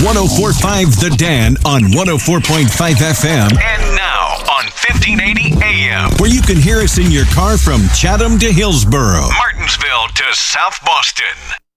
1045 The Dan on 104.5 FM. And now on 1580 AM, where you can hear us in your car from Chatham to Hillsboro, Martinsville to South Boston.